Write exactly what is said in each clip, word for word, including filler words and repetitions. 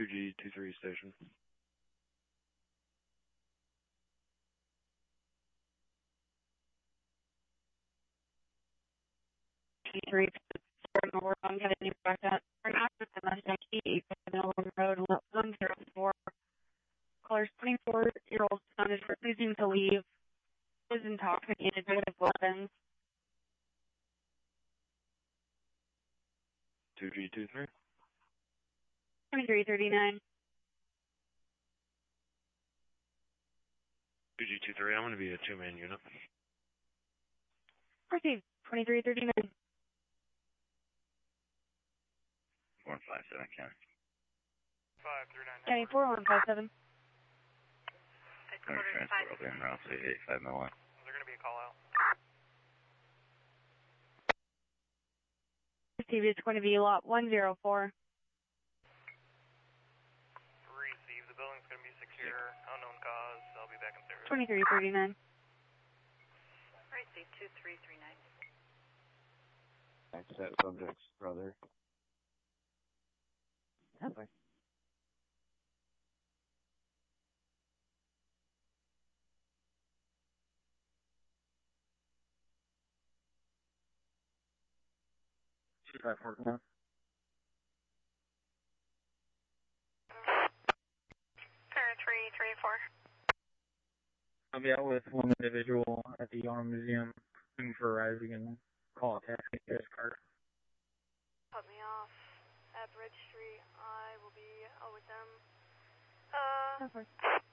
two G two three station. T three, we're on getting you back up. We're not with the Mustang Key, Middle Road, one zero four. Caller's twenty-four-year-old son is refusing to leave. Is intoxicated with weapons. two G two three. twenty-three thirty-nine. two G two three, I'm going to be a two-man unit. Proceed. twenty-three thirty-nine. one five seven, County. five three nine. County four one five seven. County transport, open route eight eight five Mill one. Is there going to be a call out? T V is going to be lot one zero four. Receive. The building's going to be secure. Unknown cause. I'll be back in service. twenty-three thirty-nine. Receive two three three nine. Thanks, that subject's brother. Okay. two five four, come on. three three four. I'll be out with one individual at the Arm Museum looking for a ride. We can call a taxi to his car. Cut me off at Bridge Street. I will be out with them. Uh. Okay.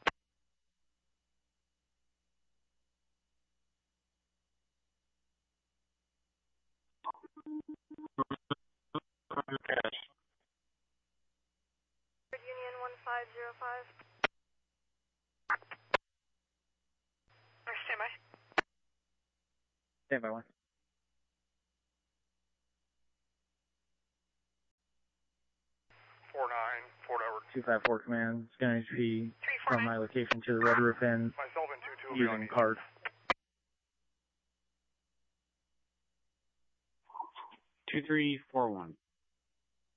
Union one five zero five. Stand by. Stand by one. four nine, Fort Edward. two five four command. It's going to be three four from my location to the Red Roof Inn Myself and two two will be using on card. two three four one.